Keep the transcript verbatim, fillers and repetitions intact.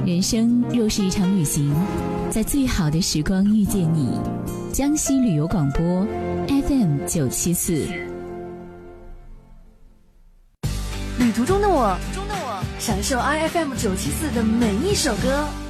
人生若是一场旅行，在最好的时光遇见你。江西旅游广播 F M 九七四。 旅途中的我，中的我，享受 I F M 九七四的每一首歌。